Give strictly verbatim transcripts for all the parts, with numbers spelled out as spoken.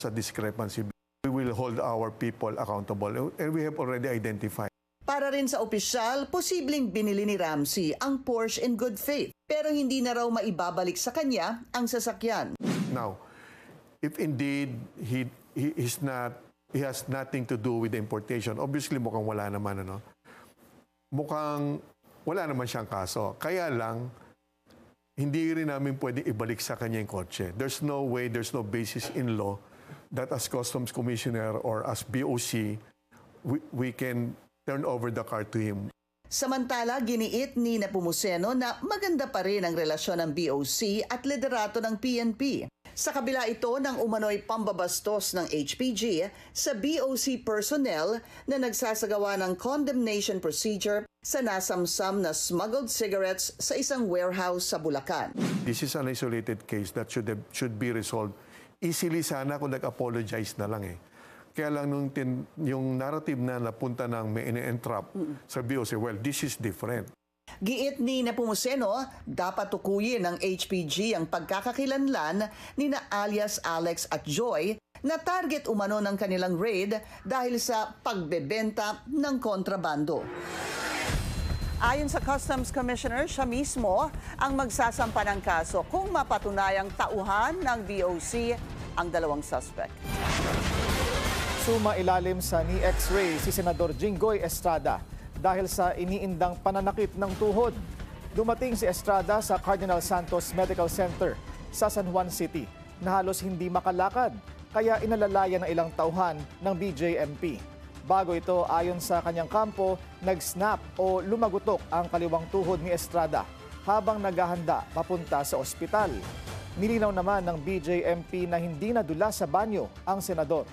sa discrepancy. We will hold our people accountable and we have already identified. Para rin sa opisyal, posibleng binili ni Ramsey ang Porsche in good faith pero hindi na raw maibabalik sa kanya ang sasakyan. Now, if indeed he, he is not, he has nothing to do with the importation, obviously mukhang wala naman, ano? Mukhang wala naman siyang kaso. Kaya lang, hindi rin namin pwede ibalik sa kanya yung kotse. There's no way, there's no basis in law that as Customs Commissioner or as B O C, we, we can turn over the car to him. Samantala, giniit ni Nepomuceno na maganda pa rin ang relasyon ng B O C at liderato ng P N P. Sa kabila ito ng umano'y pambabastos ng H P G sa B O C personnel na nagsasagawa ng condemnation procedure sa nasamsam na smuggled cigarettes sa isang warehouse sa Bulacan. This is an isolated case that should, have, should be resolved easily sana kung nag-apologize na lang eh. Kaya lang nung tin, yung narrative na napunta ng may in-entrap mm. sa B O C, well, this is different. Giit ni Nepomuceno, dapat tukuyin ng H P G ang pagkakakilanlan ni na alias Alex at Joy na target umano ng kanilang raid dahil sa pagbebenta ng kontrabando. Ayon sa Customs Commissioner, siya mismo ang magsasampa ng kaso kung mapatunayang tauhan ng B O C ang dalawang suspect. Sumailalim sa knee X-ray si Senador Jinggoy Estrada dahil sa iniindang pananakit ng tuhod. Dumating si Estrada sa Cardinal Santos Medical Center sa San Juan City na halos hindi makalakad kaya inalalayan ng ilang tauhan ng B J M P. Bago ito, ayon sa kanyang kampo, nag-snap o lumagutok ang kaliwang tuhod ni Estrada habang naghahanda papunta sa ospital. Nilinaw naman ng B J M P na hindi nadula sa banyo ang senador.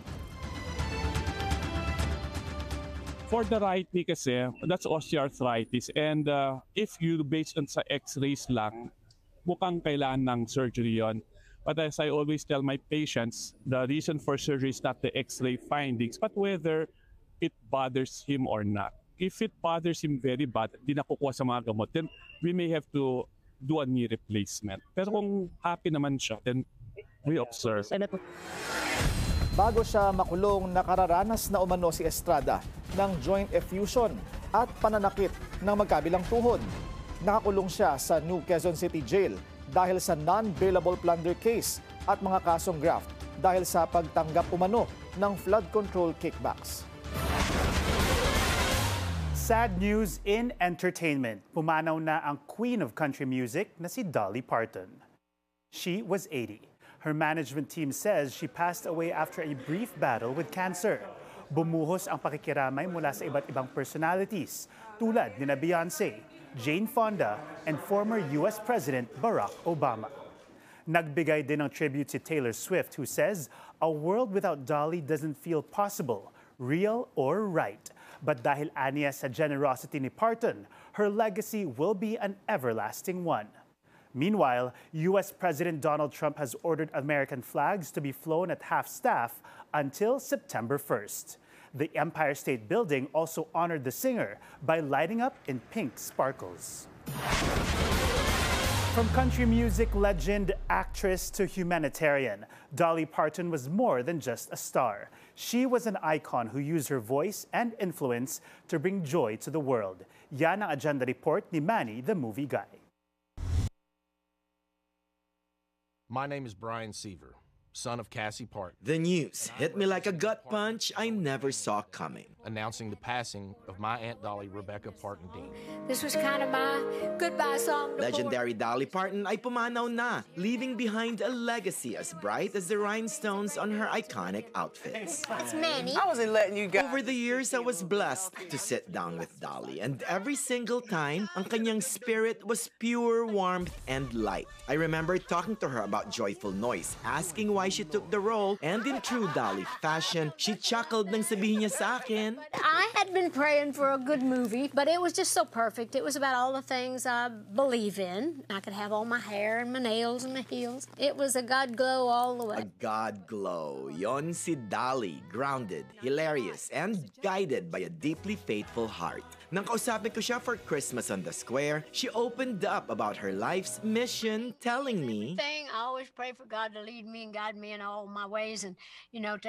For the right knee kasi, that's osteoarthritis. And uh, if you based on sa x-rays lang, mukhang kailangan ng surgery yon. But as I always tell my patients, the reason for surgery is not the x-ray findings, but whether it bothers him or not. If it bothers him very bad, di nakukuha sa mga gamot, then we may have to do a knee replacement. Pero kung happy naman siya, then we observe. Bago siya makulong, nakararanas na umano si Estrada ng joint effusion at pananakit ng magkabilang tuhod. Nakakulong siya sa New Quezon City Jail dahil sa non-bailable plunder case at mga kasong graft dahil sa pagtanggap umano ng flood control kickbacks. Sad news in entertainment. Pumanaw na ang queen of country music na si Dolly Parton. She was eighty. Her management team says she passed away after a brief battle with cancer. Bumuhos ang pakikiramay mula sa iba't ibang personalities tulad ni na Beyonce, Jane Fonda, and former U S President Barack Obama. Nagbigay din ng tribute si Taylor Swift, who says, "A world without Dolly doesn't feel possible, real or right." But dahil aniya sa generosity ni Parton, her legacy will be an everlasting one. Meanwhile, U S President Donald Trump has ordered American flags to be flown at half-staff until September first. The Empire State Building also honored the singer by lighting up in pink sparkles. From country music legend, actress to humanitarian, Dolly Parton was more than just a star. She was an icon who used her voice and influence to bring joy to the world. Yan ang agenda report ni Manny, the movie guy. My name is Brian Seaver, son of Cassie Parton. The news hit me like a gut punch I never saw coming. Announcing the passing of my Aunt Dolly, Rebecca Parton Dean. This was kind of my goodbye song. Legendary Dolly Parton ay pumanaw na, leaving behind a legacy as bright as the rhinestones on her iconic outfits. It's Manny. I wasn't letting you go. Over the years, I was blessed to sit down with Dolly, and every single time, ang kanyang spirit was pure warmth and light. I remember talking to her about Joyful Noise, asking why she took the role, and in true Dolly fashion, she chuckled nang sabihin niya sa akin, I had been praying for a good movie, but it was just so perfect. It was about all the things I believe in. I could have all my hair and my nails and my heels. It was a God glow all the way. A God glow. Yon si Dolly, grounded, hilarious, and guided by a deeply faithful heart. Nang kausapin ko siya for Christmas on the Square, she opened up about her life's mission, telling me, Thing, I always pray for God to lead me and guide me in all my ways and, you know, to